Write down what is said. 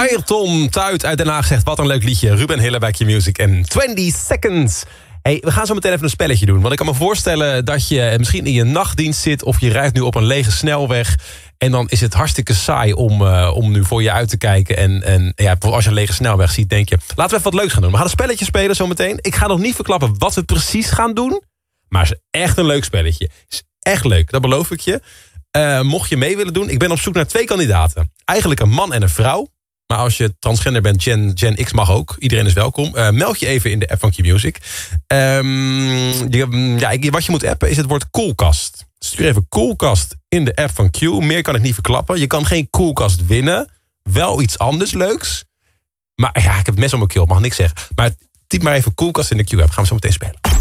Ayrton Tuit uit Den Haag zegt, wat een leuk liedje. Ruben Hille bij Q-Music en 20 Seconds. Hey, we gaan zo meteen even een spelletje doen. Want ik kan me voorstellen dat je misschien in je nachtdienst zit... of je rijdt nu op een lege snelweg... en dan is het hartstikke saai om nu voor je uit te kijken. En ja, als je een lege snelweg ziet, denk je... laten we even wat leuks gaan doen. We gaan een spelletje spelen zo meteen. Ik ga nog niet verklappen wat we precies gaan doen... maar het is echt een leuk spelletje. Het is echt leuk, dat beloof ik je. Mocht je mee willen doen, ik ben op zoek naar 2 kandidaten. Eigenlijk een man en een vrouw. Maar als je transgender bent, Gen X mag ook. Iedereen is welkom. Meld je even in de app van Q-Music. Wat je moet appen is het woord koelkast. Stuur even koelkast in de app van Q. Meer kan ik niet verklappen. Je kan geen koelkast winnen. Wel iets anders leuks. Maar ja, ik heb het mes op mijn keel, mag niks zeggen. Maar typ maar even koelkast in de Q-app. Gaan we zo meteen spelen.